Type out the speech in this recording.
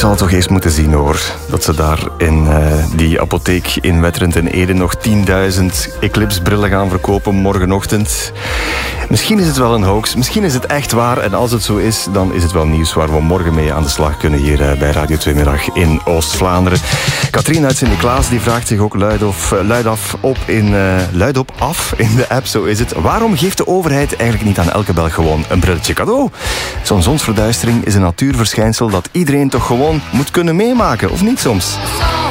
zal het toch eens moeten zien, hoor. Dat ze daar in die apotheek in Wetterend en Ede nog 10.000 Eclipse-brillen gaan verkopen morgenochtend. Misschien is het wel een hoax, misschien is het echt waar. En als het zo is, dan is het wel nieuws waar we morgen mee aan de slag kunnen hier bij Radio 2 Middag in Oost-Vlaanderen. Katrien uit Sint-Niklaas die vraagt zich ook luidop af in de app, zo is het. Waarom geeft de overheid eigenlijk niet aan elke Belg gewoon een brilletje cadeau? Zo'n zonsverduistering is een natuurverschijnsel dat iedereen toch gewoon moet kunnen meemaken, of niet soms?